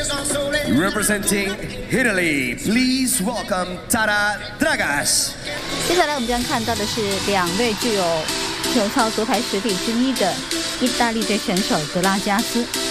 Representing Italy, please welcome Tara Dragas. 接下来我们将看到的是两位具有体操夺牌实力之一的意大利队选手德拉加斯。